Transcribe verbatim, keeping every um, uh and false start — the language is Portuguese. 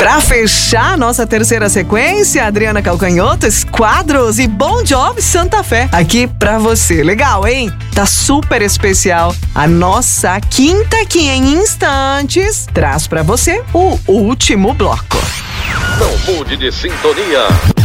Pra fechar nossa terceira sequência, Adriana Calcanhoto, Quadros e Bon Jovi Santa Fé. Aqui pra você. Legal, hein? Tá super especial. A nossa quinta que em instantes traz pra você o último bloco. Não mude de sintonia.